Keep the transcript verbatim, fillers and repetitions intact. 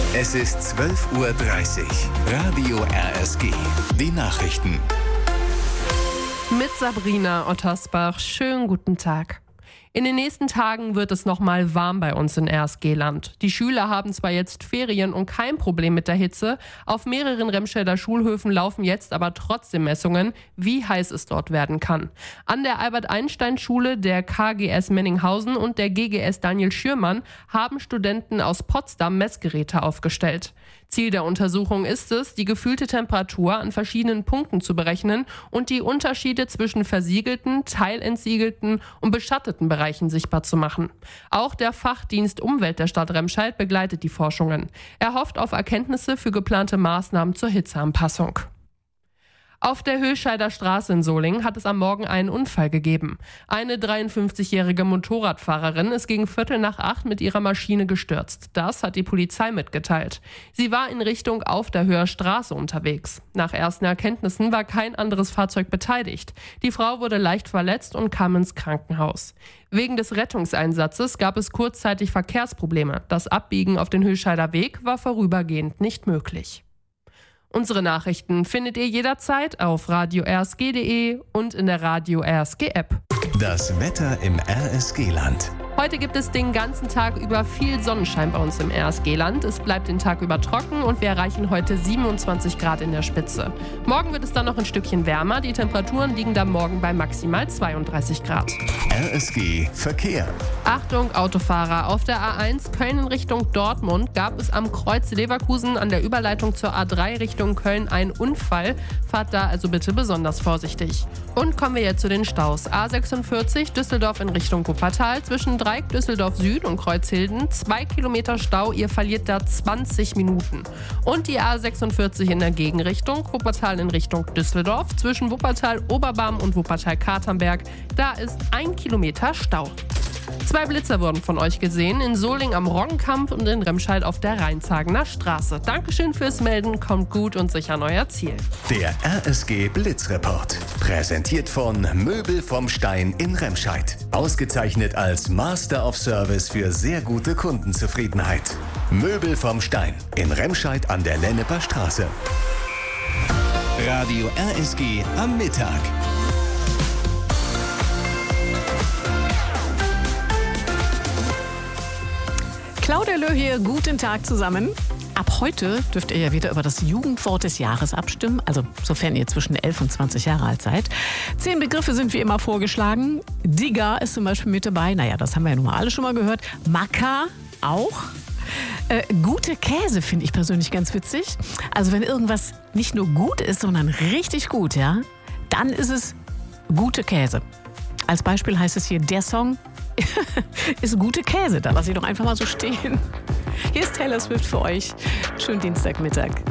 Es ist zwölf Uhr dreißig. Radio R S G. Die Nachrichten. Mit Sabrina Ottersbach. Schönen guten Tag. In den nächsten Tagen wird es nochmal warm bei uns in R S G-Land. Die Schüler haben zwar jetzt Ferien und kein Problem mit der Hitze. Auf mehreren Remscheider Schulhöfen laufen jetzt aber trotzdem Messungen, wie heiß es dort werden kann. An der Albert-Einstein-Schule, der K G S Menninghausen und der G G S Daniel Schürmann haben Studenten aus Potsdam Messgeräte aufgestellt. Ziel der Untersuchung ist es, die gefühlte Temperatur an verschiedenen Punkten zu berechnen und die Unterschiede zwischen versiegelten, teilentsiegelten und beschatteten Bereichen sichtbar zu machen. Auch der Fachdienst Umwelt der Stadt Remscheid begleitet die Forschungen. Er hofft auf Erkenntnisse für geplante Maßnahmen zur Hitzeanpassung. Auf der Höscheider Straße in Solingen hat es am Morgen einen Unfall gegeben. Eine dreiundfünfzigjährige Motorradfahrerin ist gegen Viertel nach acht mit ihrer Maschine gestürzt. Das hat die Polizei mitgeteilt. Sie war in Richtung Auf der Höher Straße unterwegs. Nach ersten Erkenntnissen war kein anderes Fahrzeug beteiligt. Die Frau wurde leicht verletzt und kam ins Krankenhaus. Wegen des Rettungseinsatzes gab es kurzzeitig Verkehrsprobleme. Das Abbiegen auf den Höscheider Weg war vorübergehend nicht möglich. Unsere Nachrichten findet ihr jederzeit auf radio r s g punkt d e und in der Radio R S G App. Das Wetter im R S G-Land. Heute gibt es den ganzen Tag über viel Sonnenschein bei uns im R S G-Land. Es bleibt den Tag über trocken und wir erreichen heute siebenundzwanzig Grad in der Spitze. Morgen wird es dann noch ein Stückchen wärmer. Die Temperaturen liegen dann morgen bei maximal zweiunddreißig Grad. R S G Verkehr. Achtung Autofahrer, auf der A eins Köln in Richtung Dortmund gab es am Kreuz Leverkusen an der Überleitung zur A drei Richtung Köln einen Unfall. Fahrt da also bitte besonders vorsichtig. Und kommen wir jetzt zu den Staus. A sechsundvierzig Düsseldorf in Richtung Wuppertal zwischen Dreieck Düsseldorf Süd und Kreuzhilden. Zwei Kilometer Stau, ihr verliert da zwanzig Minuten. Und die A sechsundvierzig in der Gegenrichtung, Wuppertal in Richtung Düsseldorf zwischen Wuppertal Oberbarm und Wuppertal Katernberg. Da ist ein Kilometer Stau. Zwei Blitzer wurden von euch gesehen, in Solingen am Roggenkamp und in Remscheid auf der Rheinzagener Straße. Dankeschön fürs Melden, kommt gut und sicher an euer Ziel. Der R S G Blitzreport. Präsentiert von Möbel vom Stein in Remscheid. Ausgezeichnet als Master of Service für sehr gute Kundenzufriedenheit. Möbel vom Stein in Remscheid an der Lenneper Straße. Radio R S G am Mittag. Claudia Löh hier, guten Tag zusammen. Ab heute dürft ihr ja wieder über das Jugendwort des Jahres abstimmen, also sofern ihr zwischen elf und zwanzig Jahre alt seid. Zehn Begriffe sind wie immer vorgeschlagen. Digger ist zum Beispiel mit dabei, naja, das haben wir ja nun mal alle schon mal gehört. Macker auch. Äh, gute Käse finde ich persönlich ganz witzig. Also wenn irgendwas nicht nur gut ist, sondern richtig gut, ja, dann ist es gute Käse. Als Beispiel heißt es hier, der Song ist gute Käse. Da lasse ich doch einfach mal so stehen. Hier ist Taylor Swift für euch. Schönen Dienstagmittag.